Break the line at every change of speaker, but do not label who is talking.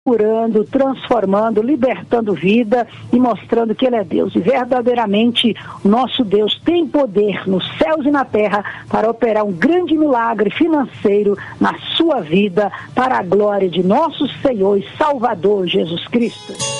curando, transformando, libertando vida e mostrando que Ele é Deus. E verdadeiramente, o nosso Deus tem poder nos céus e na terra para operar um grande milagre financeiro na sua vida, para a glória de nosso Senhor e Salvador Jesus Cristo.